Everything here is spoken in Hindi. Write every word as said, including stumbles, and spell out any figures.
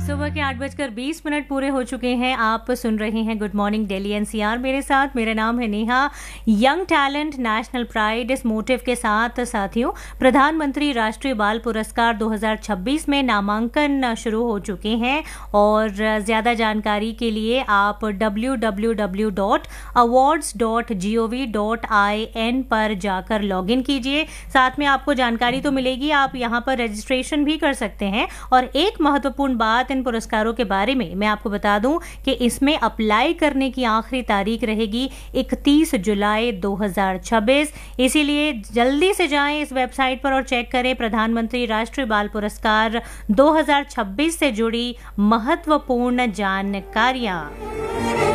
सुबह के आठ बजकर बीस मिनट पूरे हो चुके हैं। आप सुन रहे हैं गुड मॉर्निंग दिल्ली एनसीआर मेरे साथ। मेरा नाम है Neha. Young talent national pride, इस मोटिव के साथ साथियों प्रधानमंत्री राष्ट्रीय बाल पुरस्कार दो हज़ार छब्बीस में नामांकन शुरू हो चुके हैं और ज़्यादा जानकारी के लिए आप W W W dot awards dot G O V dot I N पर जाकर लॉगिन कीजिए। साथ में आपको जानकारी तो मिलेगी, आप यहाँ पर रजिस्ट्रेशन भी कर सकते हैं। और एक महत्वपूर्ण बात इन पुरस्कारों के बारे में मैं आपको बता दूं कि इसमें अप्लाई करने की आखिरी तारीख रहेगी इकतीस जुलाई दो हज़ार छब्बीस। इसीलिए जल्दी से जाएं इस वेबसाइट पर और चेक करें प्रधानमंत्री राष्ट्रीय बाल पुरस्कार दो हज़ार छब्बीस से जुड़ी महत्वपूर्ण जानकारियां।